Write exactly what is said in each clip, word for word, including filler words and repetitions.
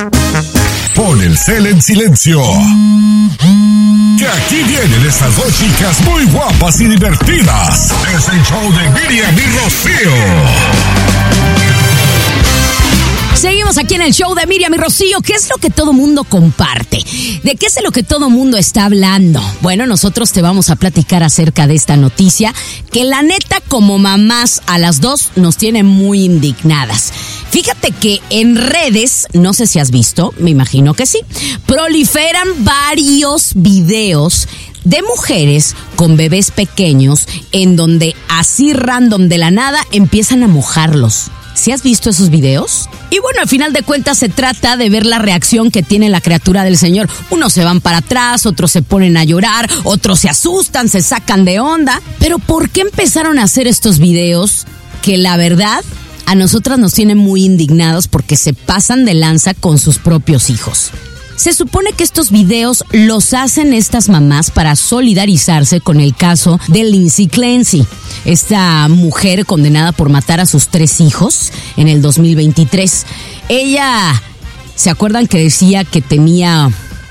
Pon el cel en silencio. Que aquí vienen estas dos chicas muy guapas y divertidas. Es el show de Miriam y Rocío. Seguimos aquí en el show de Miriam y Rocío. ¿Qué es lo que todo mundo comparte? ¿De qué es lo que todo mundo está hablando? Bueno, nosotros te vamos a platicar acerca de esta noticia que la neta, como mamás, a las dos nos tiene muy indignadas. Fíjate que en redes, no sé si has visto, me imagino que sí, proliferan varios videos de mujeres con bebés pequeños en donde así random de la nada empiezan a mojarlos. ¿Sí has visto esos videos? Y bueno, al final de cuentas se trata de ver la reacción que tiene la criatura del Señor. Unos se van para atrás, otros se ponen a llorar, otros se asustan, se sacan de onda. Pero ¿por qué empezaron a hacer estos videos que la verdad a nosotras nos tienen muy indignados porque se pasan de lanza con sus propios hijos? Se supone que estos videos los hacen estas mamás para solidarizarse con el caso de Lindsay Clancy, esta mujer condenada por matar a sus tres hijos en el dos mil veintitrés. Ella, ¿se acuerdan que decía que tenía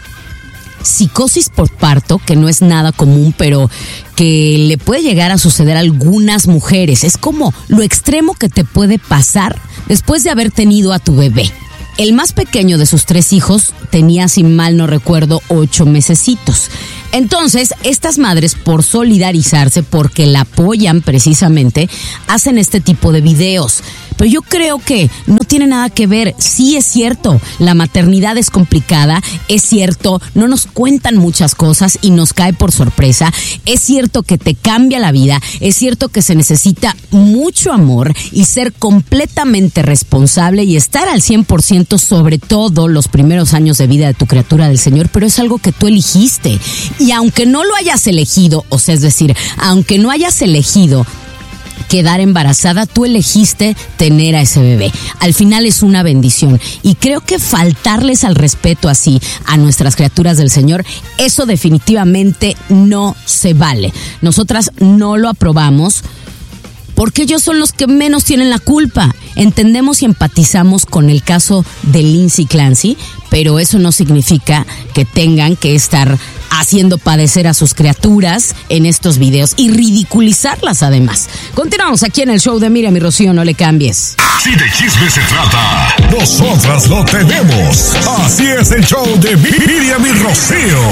psicosis por parto, que no es nada común, pero que le puede llegar a suceder a algunas mujeres? Es como lo extremo que te puede pasar después de haber tenido a tu bebé. El más pequeño de sus tres hijos tenía, si mal no recuerdo, ocho mesecitos. Entonces, estas madres, por solidarizarse, porque la apoyan precisamente, hacen este tipo de videos. Pero yo creo que no tiene nada que ver. Sí es cierto, la maternidad es complicada, es cierto, no nos cuentan muchas cosas y nos cae por sorpresa. Es cierto que te cambia la vida, es cierto que se necesita mucho amor y ser completamente responsable y estar al cien por ciento, sobre todo los primeros años de vida de tu criatura del Señor, pero es algo que tú eligiste. Y aunque no lo hayas elegido, o sea, es decir, aunque no hayas elegido quedar embarazada, tú elegiste tener a ese bebé. Al final es una bendición. Y creo que faltarles al respeto así a nuestras criaturas del Señor, eso definitivamente no se vale. Nosotras no lo aprobamos porque ellos son los que menos tienen la culpa. Entendemos y empatizamos con el caso de Lindsay Clancy, pero eso no significa que tengan que estar haciendo padecer a sus criaturas en estos videos y ridiculizarlas además. Continuamos aquí en el show de Miriam y Rocío, no le cambies. Si de chisme se trata, nosotras lo tenemos. Así es el show de Miriam y Rocío.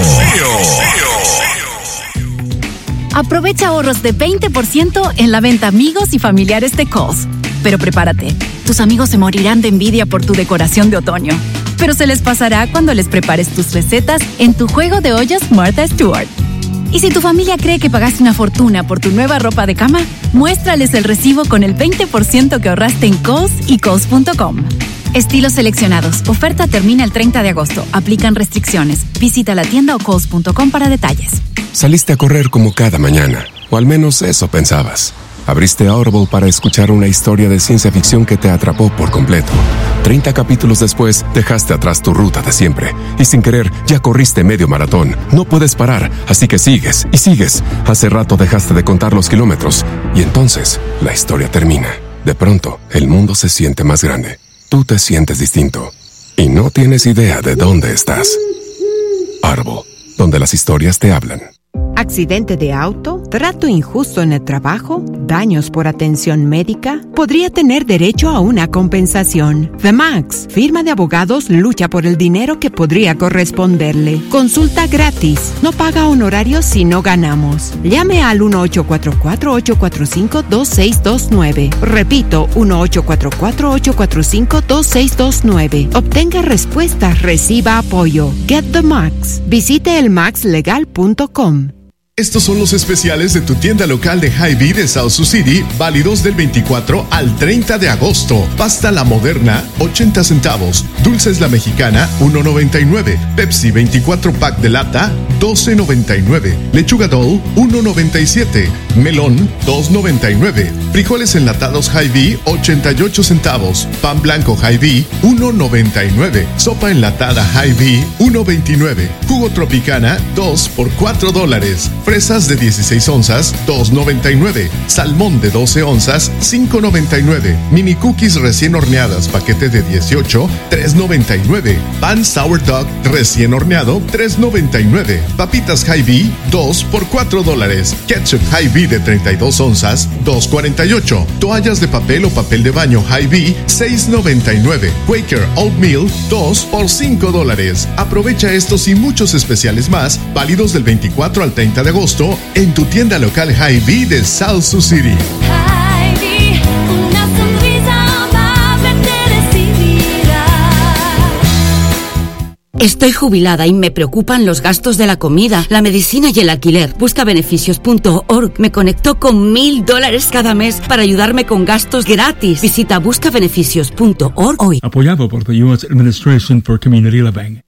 Aprovecha ahorros de veinte por ciento en la venta amigos y familiares de Kohl's. Pero prepárate, tus amigos se morirán de envidia por tu decoración de otoño. Pero se les pasará cuando les prepares tus recetas en tu juego de ollas Martha Stewart. Y si tu familia cree que pagaste una fortuna por tu nueva ropa de cama, muéstrales el recibo con el veinte por ciento que ahorraste en Kohl's y Kohl's punto com. Estilos seleccionados. Oferta termina el treinta de agosto. Aplican restricciones. Visita la tienda o Kohl's punto com para detalles. Saliste a correr como cada mañana, o al menos eso pensabas. Abriste Audible para escuchar una historia de ciencia ficción que te atrapó por completo. Treinta capítulos después, dejaste atrás tu ruta de siempre. Y sin querer, ya corriste medio maratón. No puedes parar, así que sigues y sigues. Hace rato dejaste de contar los kilómetros. Y entonces, la historia termina. De pronto, el mundo se siente más grande. Tú te sientes distinto. Y no tienes idea de dónde estás. Audible, donde las historias te hablan. ¿Accidente de auto? ¿Trato injusto en el trabajo? ¿Daños por atención médica? Podría tener derecho a una compensación. The Max, firma de abogados, lucha por el dinero que podría corresponderle. Consulta gratis. No paga honorarios si no ganamos. Llame al uno ocho cuatro cuatro, ocho cuatro cinco, dos seis dos nueve. Repito, uno ocho cuatro cuatro, ocho cuatro cinco, dos seis dos nueve. Obtenga respuestas, reciba apoyo. Get the Max. Visite el max legal punto com. Estos son los especiales de tu tienda local de Hy-Vee de South Sioux City, válidos del veinticuatro al treinta de agosto. Pasta La Moderna, ochenta centavos. Dulces La Mexicana, uno noventa y nueve. Pepsi veinticuatro pack de lata, doce noventa y nueve. Lechuga Dole, uno noventa y siete. Melón, dos noventa y nueve. Frijoles enlatados Hy-Vee, ochenta y ocho centavos. Pan blanco Hy-Vee, uno noventa y nueve. Sopa enlatada Hy-Vee, uno veintinueve. Jugo Tropicana, dos por cuatro dólares. Fresas de dieciséis onzas, dos noventa y nueve. Salmón de doce onzas, cinco noventa y nueve. Mini cookies recién horneadas, paquete de dieciocho, tres noventa y nueve. Pan sourdough recién horneado, tres noventa y nueve. Papitas Hy-Vee, dos por cuatro dólares. Ketchup Hy-Vee de treinta y dos onzas, dos cuarenta y ocho. Toallas de papel o papel de baño Hy-Vee, seis noventa y nueve. Quaker Oatmeal, dos por cinco dólares. Aprovecha estos y muchos especiales más, válidos del veinticuatro al treinta de agosto, en tu tienda local Hy-Vee de South Sioux City. Hy-Vee, una sonrisa amable te recibirá. Estoy jubilada y me preocupan los gastos de la comida, la medicina y el alquiler. busca beneficios punto org me conectó con mil dólares cada mes para ayudarme con gastos gratis. Visita busca beneficios punto org hoy. Apoyado por the U S Administration for Community Living.